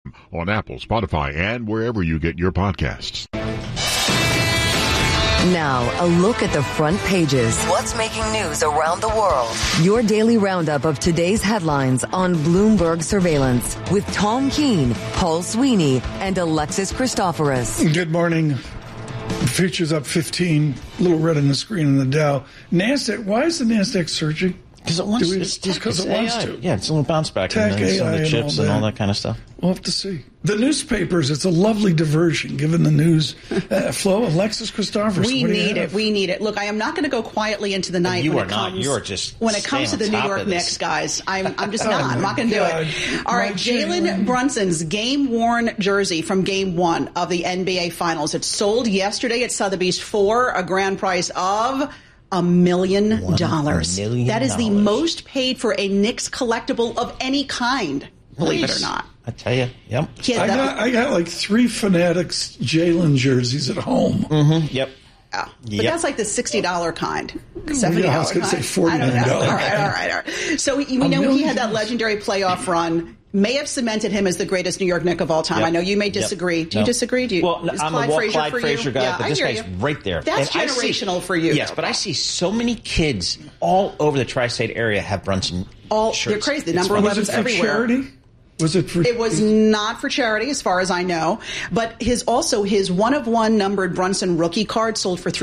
on Apple, Spotify, and wherever you get your podcasts. Now, a look at the front pages. What's making news around the world? Your daily roundup of today's headlines on Bloomberg Surveillance with Tom Keene, Paul Sweeney, and Alexis Christoforous. Good morning. Futures up 15, a little red on the screen in the Dow. NASDAQ, why is the NASDAQ surging? Because it wants to. Just because it wants to. Yeah, it's a little bounce back. Tech, and then some of AI, the chips and all that kind of stuff. We'll have to see. The newspapers, it's a lovely diversion given the news flow. Alexis Christoforous. We need it. We need it. Look, I am not going to go quietly into the night. You are not. You are just when it comes to the New York Knicks, guys. I'm just not. I'm not going to do it. All right, Jalen Brunson's game-worn jersey from Game 1 of the NBA Finals. It sold yesterday at Sotheby's for a grand price of $1 million. That is the most paid for a Knicks collectible of any kind, believe it or not. I tell you, yep. I got like 3 Fanatics Jalen jerseys at home. Mm-hmm. Yep. Oh, but that's like the $60 kind. $70 I was going to say $49. All right. So we know he had that legendary playoff run. May have cemented him as the greatest New York Knick of all time. Yep. I know you may disagree. Do you disagree? I'm a Clyde Frazier guy, but this guy's right there. That's generational for you. Yes, but I see so many kids all over the tri-state area have Brunson shirts. They're crazy. The number 11's everywhere. Charity? Was it for? It was not for charity, as far as I know. But his 1-of-1 numbered Brunson rookie card sold for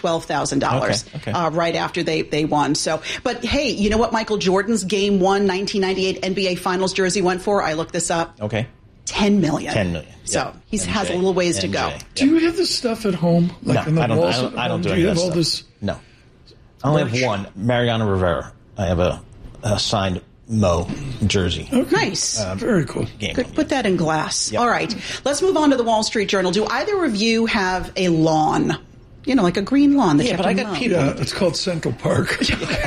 $312,000 right after they won. So, but hey, you know what Michael Jordan's Game 1 1998 NBA Finals jersey went for? I looked this up. Okay. $10 million. $10 million. So he has a little ways to go. Do you have this stuff at home? Like no, in the walls? I don't do any of that stuff. No. I only have one, Mariano Rivera. I have a signed Mo jersey. Okay. Nice. Very cool. Good. Put that in glass. Yep. All right. Let's move on to the Wall Street Journal. Do either of you have a lawn? You know, like a green lawn that you have but I got people. Yeah, it's called Central Park.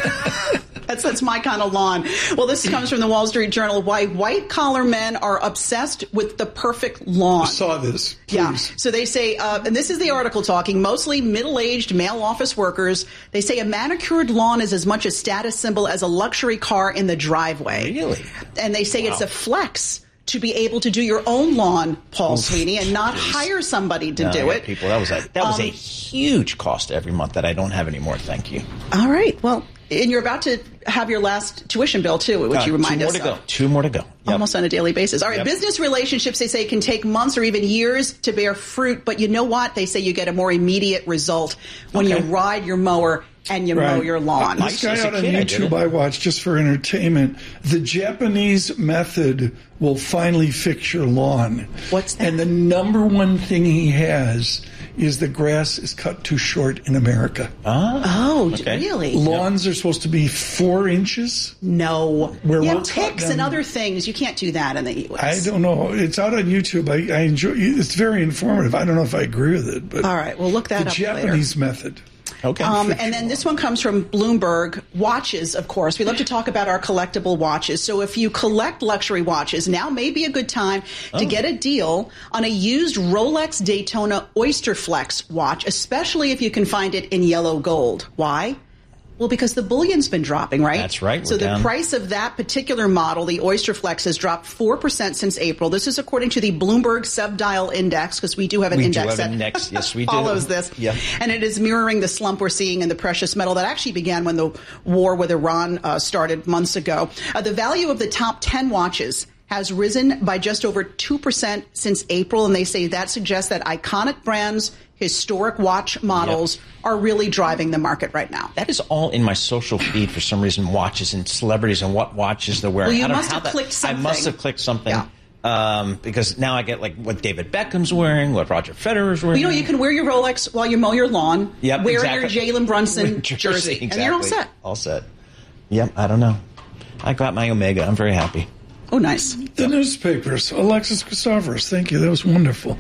That's my kind of lawn. Well, this comes from the Wall Street Journal. Why white-collar men are obsessed with the perfect lawn. I saw this. Please. Yeah. So they say, and this is the article talking, mostly middle-aged male office workers. They say a manicured lawn is as much a status symbol as a luxury car in the driveway. Really? And they say it's a flex to be able to do your own lawn, Paul Sweeney, and not hire somebody to do it. People, that was a huge cost every month that I don't have anymore. Thank you. All right. Well, and you're about to have your last tuition bill, too, which you remind us of. 2 more to go. Yep. Almost on a daily basis. All right, business relationships, they say, can take months or even years to bear fruit. But you know what? They say you get a more immediate result when you ride your mower and you mow your lawn. This guy out on YouTube I watch just for entertainment. The Japanese method will finally fix your lawn. What's that? And the number one thing he has is the grass is cut too short in America. Oh, really? Lawns are supposed to be 4 inches? No. Picks and other things. You can't do that in the U.S. I don't know. It's out on YouTube. I enjoy it. It's very informative. I don't know if I agree with it. But all right. Well, look that up later. The Japanese method. Okay. And then this one comes from Bloomberg. Watches, of course. We love to talk about our collectible watches. So if you collect luxury watches, now may be a good time to get a deal on a used Rolex Daytona Oyster Flex watch, especially if you can find it in yellow gold. Why? Well, because the bullion's been dropping, right? That's right. So the price of that particular model, the Oyster Flex, has dropped 4% since April. This is according to the Bloomberg Subdial Index, because we do have an index that yes, we follows this. Yeah. And it is mirroring the slump we're seeing in the precious metal that actually began when the war with Iran started months ago. The value of the top 10 watches has risen by just over 2% since April, and they say that suggests that iconic brands, historic watch models are really driving the market right now. That is all in my social feed for some reason, watches and celebrities and what watches they're wearing. Well, you must have clicked something. I must have clicked something. Yeah. Because now I get like what David Beckham's wearing, what Roger Federer's wearing. You know, you can wear your Rolex while you mow your lawn, wear your Jalen Brunson jersey, exactly. and you're all set. All set. Yep, I don't know. I got my Omega. I'm very happy. Oh, nice. The newspapers. Alexis Christoforous, thank you. That was wonderful.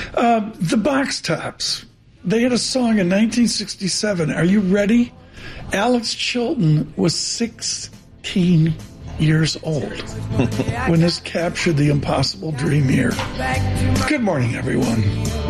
The Box Tops. They had a song in 1967. Are you ready? Alex Chilton was 16 years old when this captured the impossible dream year. Good morning, everyone.